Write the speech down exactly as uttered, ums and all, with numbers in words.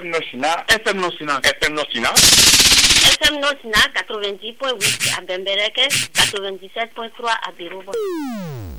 M Nosina. F M Nosina. F M Nosina. F M Nosina quatre-vingt-dix point huit à Bembereke, quatre-vingt-dix-sept point trois à Birobo.